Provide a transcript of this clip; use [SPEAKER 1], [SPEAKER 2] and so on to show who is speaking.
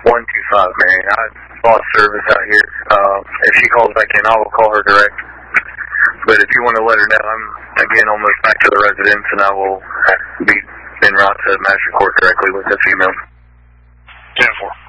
[SPEAKER 1] 125, Marion. I lost service out here. If she calls back in, I will call her direct. But if you want to let her know, I'm, again, almost back to the residence, and I will be en route to Master Court directly with this email.
[SPEAKER 2] 10-4.